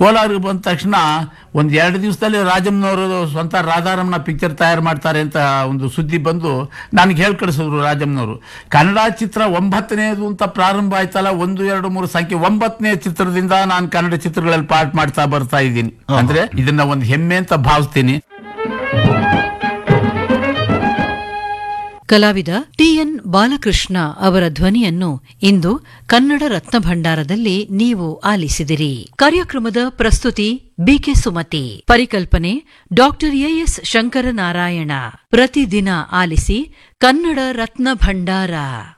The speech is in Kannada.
ಕೋಲಾರಿಗೆ ಬಂದ ತಕ್ಷಣ ಒಂದ್ 2 ದಿವಸದಲ್ಲಿ ರಾಜಮ್ಮನವರು ಸ್ವಂತ ರಾಧಾರಮಣ ಪಿಕ್ಚರ್ ತಯಾರು ಮಾಡ್ತಾರೆ ಅಂತ ಒಂದು ಸುದ್ದಿ ಬಂದು ನನಗೆ ಹೇಳಿ ಕಳಿಸಿದ್ರು ರಾಜಮ್ಮನವರು. ಕನ್ನಡ ಚಿತ್ರ 9ನೇದು ಅಂತ ಪ್ರಾರಂಭ ಆಯ್ತಲ್ಲ, 1, 2, 3 ಸಂಖ್ಯೆ 9ನೇ ಚಿತ್ರದಿಂದ ನಾನು ಕನ್ನಡ ಚಿತ್ರಗಳಲ್ಲಿ ಪಾಠ ಮಾಡ್ತಾ ಬರ್ತಾ ಇದ್ದೀನಿ. ಅಂದ್ರೆ ಇದನ್ನ ಒಂದು ಹೆಮ್ಮೆ ಅಂತ ಭಾವಿಸ್ತೀನಿ. ಕಲಾವಿದ ಟಿ.ಎನ್. ಬಾಲಕೃಷ್ಣ ಅವರ ಧ್ವನಿಯನ್ನು ಇಂದು ಕನ್ನಡ ರತ್ನ ಭಂಡಾರದಲ್ಲಿ ನೀವು ಆಲಿಸಿದಿರಿ. ಕಾರ್ಯಕ್ರಮದ ಪ್ರಸ್ತುತಿ ಬಿಕೆ ಸುಮತಿ, ಪರಿಕಲ್ಪನೆ ಡಾಕ್ಟರ್ ಎಎಸ್ ಶಂಕರನಾರಾಯಣ. ಪ್ರತಿದಿನ ಆಲಿಸಿ ಕನ್ನಡ ರತ್ನ ಭಂಡಾರ.